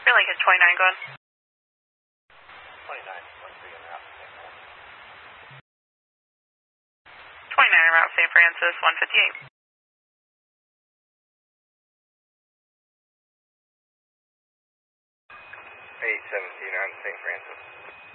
Link is 29 going. 29, once again, out. 29 en route St. Francis, 158. 817 on St. Francis.